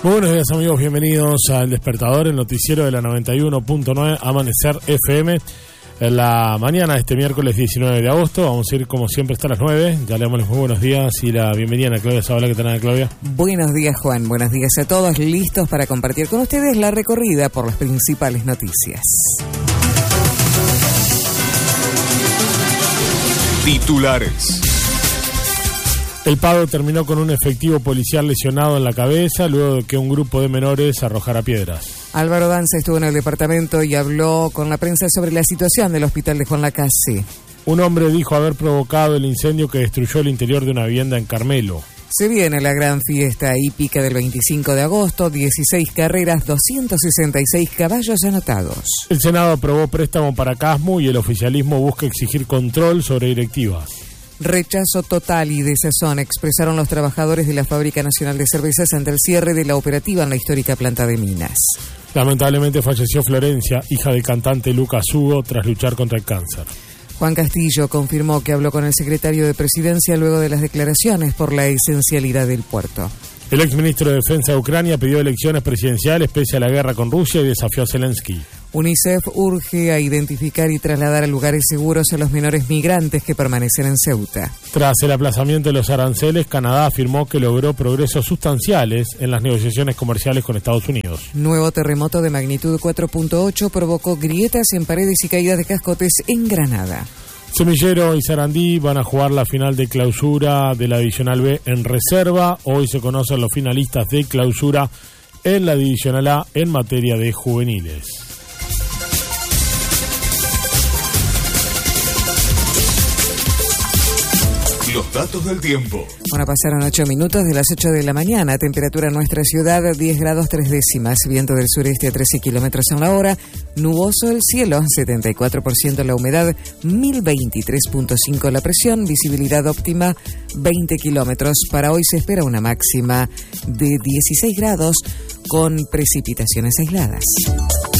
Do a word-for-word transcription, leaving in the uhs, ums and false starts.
Muy buenos días, amigos, bienvenidos al Despertador, el noticiero de la noventa y uno punto nueve Amanecer F M. En la mañana de este miércoles diecinueve de agosto, vamos a ir como siempre hasta las nueve. Ya le damos los muy buenos días y la bienvenida a Claudia Zavala. ¿Qué tal, Claudia? Buenos días, Juan. Buenos días a todos. Listos para compartir con ustedes la recorrida por las principales noticias. Titulares. El Pado terminó con un efectivo policial lesionado en la cabeza luego de que un grupo de menores arrojara piedras. Álvaro Danza estuvo en el departamento y habló con la prensa sobre la situación del hospital de Juan Lacase. Un hombre dijo haber provocado el incendio que destruyó el interior de una vivienda en Carmelo. Se viene la gran fiesta hípica del veinticinco de agosto, dieciséis carreras, doscientos sesenta y seis caballos anotados. El Senado aprobó préstamo para Casmu y el oficialismo busca exigir control sobre directivas. Rechazo total y desazón expresaron los trabajadores de la Fábrica Nacional de Cervezas ante el cierre de la operativa en la histórica planta de Minas. Lamentablemente falleció Florencia, hija del cantante Lucas Hugo, tras luchar contra el cáncer. Juan Castillo confirmó que habló con el secretario de Presidencia luego de las declaraciones por la esencialidad del puerto. El exministro de Defensa de Ucrania pidió elecciones presidenciales pese a la guerra con Rusia y desafió a Zelensky. UNICEF urge a identificar y trasladar a lugares seguros a los menores migrantes que permanecen en Ceuta. Tras el aplazamiento de los aranceles, Canadá afirmó que logró progresos sustanciales en las negociaciones comerciales con Estados Unidos. Nuevo terremoto de magnitud cuatro punto ocho provocó grietas en paredes y caídas de cascotes en Granada. Semillero y Sarandí van a jugar la final de clausura de la Divisional B en reserva. Hoy se conocen los finalistas de clausura en la Divisional A en materia de juveniles. Los datos del tiempo. Bueno, pasaron ocho minutos de las ocho de la mañana. Temperatura en nuestra ciudad, diez grados tres décimas. Viento del sureste a trece kilómetros en la hora. Nuboso el cielo, setenta y cuatro por ciento la humedad, mil veintitrés punto cinco la presión. Visibilidad óptima, veinte kilómetros. Para hoy se espera una máxima de dieciséis grados con precipitaciones aisladas.